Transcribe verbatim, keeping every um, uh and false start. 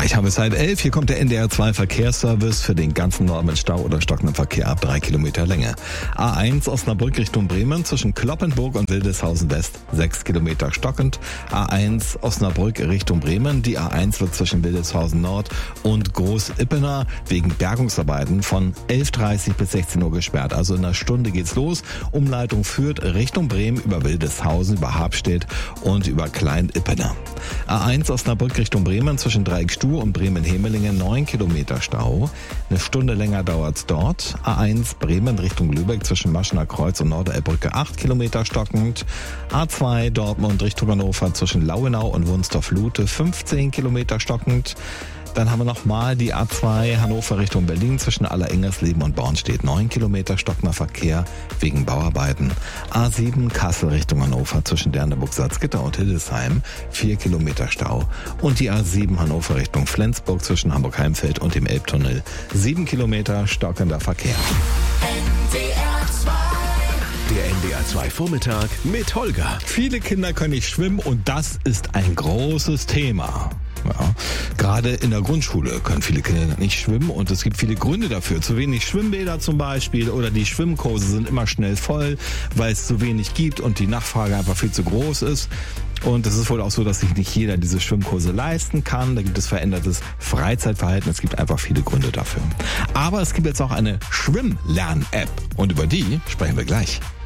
Gleich haben wir es halb elf. Hier kommt der N D R zwei Verkehrsservice für den ganzen Norden mit Stau oder stockendem Verkehr ab drei Kilometer Länge. A eins Osnabrück Richtung Bremen zwischen Cloppenburg und Wildeshausen West sechs Kilometer stockend. A eins Osnabrück Richtung Bremen. Die A eins wird zwischen Wildeshausen Nord und Groß-Ippener wegen Bergungsarbeiten von elf Uhr dreißig bis sechzehn Uhr gesperrt. Also in einer Stunde geht's los. Umleitung führt Richtung Bremen über Wildeshausen, über Habstedt und über Klein-Ippener. A eins Osnabrück Richtung Bremen zwischen Dreieckstuhl und Bremen-Hemelingen neun Kilometer Stau. Eine Stunde länger dauert's dort. A eins Bremen Richtung Lübeck zwischen Maschener Kreuz und Norderelbrücke acht Kilometer stockend. A zwei Dortmund Richtung Hannover zwischen Lauenau und Wunstorf-Lute fünfzehn Kilometer stockend. Dann haben wir nochmal die A zwei Hannover Richtung Berlin zwischen Allerengersleben und Bornstedt. neun Kilometer stockender Verkehr wegen Bauarbeiten. A sieben Kassel Richtung Hannover zwischen Derneburg, Salzgitter und Hildesheim. vier Kilometer Stau. Und die A sieben Hannover Richtung Flensburg zwischen Hamburg-Heimfeld und dem Elbtunnel. sieben Kilometer stockender Verkehr. Der N D R zwei Vormittag mit Holger. Viele Kinder können nicht schwimmen und das ist ein großes Thema. Ja, gerade in der Grundschule können viele Kinder nicht schwimmen und es gibt viele Gründe dafür. Zu wenig Schwimmbäder zum Beispiel oder die Schwimmkurse sind immer schnell voll, weil es zu wenig gibt und die Nachfrage einfach viel zu groß ist. Und es ist wohl auch so, dass sich nicht jeder diese Schwimmkurse leisten kann. Da gibt es verändertes Freizeitverhalten. Es gibt einfach viele Gründe dafür. Aber es gibt jetzt auch eine Schwimmlern-App und über die sprechen wir gleich.